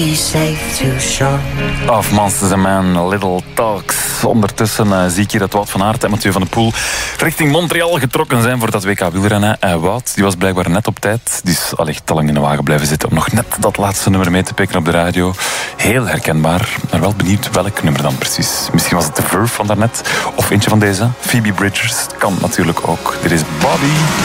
Of Monsters and Men, Little Talks. Ondertussen zie ik hier dat Wout van Aert en Mathieu van der Poel richting Montreal getrokken zijn voor dat WK wielrennen. Wout, die was blijkbaar net op tijd. Die is al echt te lang in de wagen blijven zitten om nog net dat laatste nummer mee te pikken op de radio. Heel herkenbaar, maar wel benieuwd welk nummer dan precies. Misschien was het The Verve van daarnet, of eentje van deze, Phoebe Bridgers. Kan natuurlijk ook. Dit is Bobby.